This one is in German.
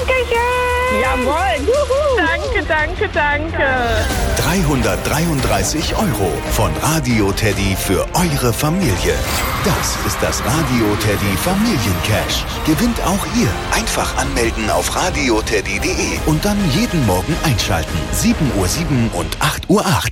Dankeschön. Jawohl. Juhu. Danke. 333 € von Radio Teddy für eure Familie. Das ist das Radio Teddy Familiencash. Gewinnt auch ihr. Einfach anmelden auf radioteddy.de und dann jeden Morgen einschalten. 7:07 und 8:08